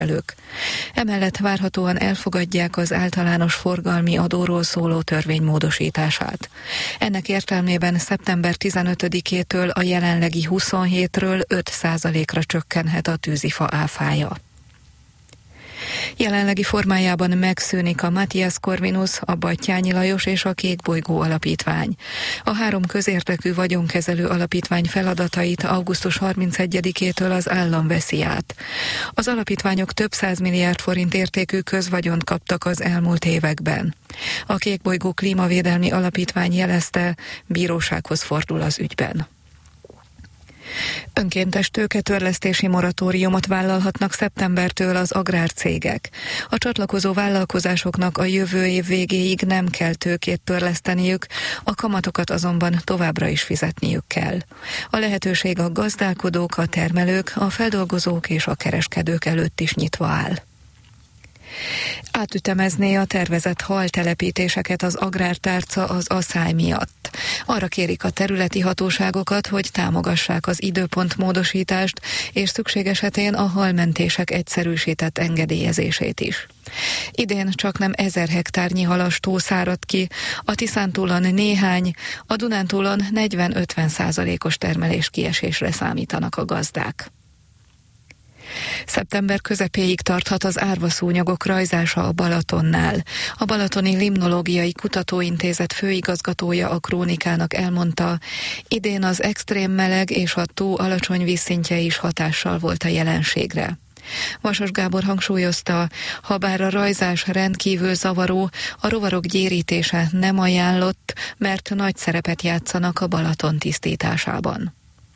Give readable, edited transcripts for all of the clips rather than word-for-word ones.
elők. Emellett várhatóan elfogadják az általános forgalmi adóról szóló törvény módosítását. Ennek értelmében szeptember 15-től a jelenlegi 27-ről 5%-ra csökkenhet a tűzifa áfája. Jelenlegi formájában megszűnik a Matthias Corvinus, a Batthyány Lajos és a Kékbolygó Alapítvány. A három közérdekű vagyonkezelő alapítvány feladatait augusztus 31-től az állam veszi át. Az alapítványok több 100 milliárd forint értékű közvagyont kaptak az elmúlt években. A Kékbolygó Klímavédelmi Alapítvány jelezte, bírósághoz fordul az ügyben. Önkéntes tőketörlesztési moratóriumot vállalhatnak szeptembertől az agrárcégek. A csatlakozó vállalkozásoknak a jövő év végéig nem kell tőkét törleszteniük, a kamatokat azonban továbbra is fizetniük kell. A lehetőség a gazdálkodók, a termelők, a feldolgozók és a kereskedők előtt is nyitva áll. Átütemezné a tervezett haltelepítéseket az agrártárca az aszály miatt. Arra kérik a területi hatóságokat, hogy támogassák az időpontmódosítást, és szükség esetén a halmentések egyszerűsített engedélyezését is. Idén csaknem 1000 hektárnyi halastó száradt ki, a Tiszántúlon néhány, a Dunántúlon 40-50%-os termelés kiesésre számítanak a gazdák. Szeptember közepéig tarthat az árvaszúnyogok rajzása a Balatonnál. A Balatoni Limnológiai Kutatóintézet főigazgatója a Krónikának elmondta, idén az extrém meleg és a tó alacsony vízszintje is hatással volt a jelenségre. Vasas Gábor hangsúlyozta, habár a rajzás rendkívül zavaró, a rovarok gyérítése nem ajánlott, mert nagy szerepet játszanak a Balaton tisztításában.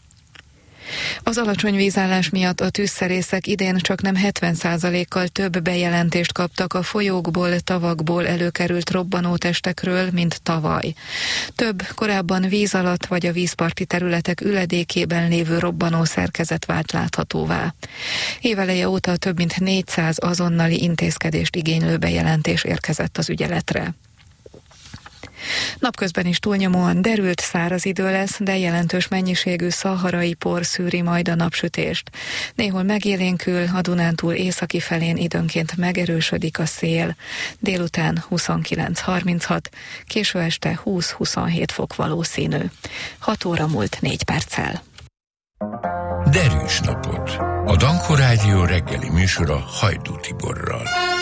Az alacsony vízállás miatt a tűzszerészek idén csaknem 70%-kal több bejelentést kaptak a folyókból, tavakból előkerült robbanótestekről, mint tavaly. Több korábban víz alatt vagy a vízparti területek üledékében lévő robbanó szerkezet vált láthatóvá. Éveleje óta több mint 400 azonnali intézkedést igénylő bejelentés érkezett az ügyeletre. Napközben is túlnyomóan derült, száraz idő lesz, de jelentős mennyiségű szaharai por szűri majd a napsütést. Néhol megélénkül, a Dunántúl északi felén időnként megerősödik a szél. Délután 29-36, késő este 20-27 fok valószínű. 6 óra múlt 4 perccel. Derűs napot! A Danko Rádió reggeli műsora Hajdú Tiborral.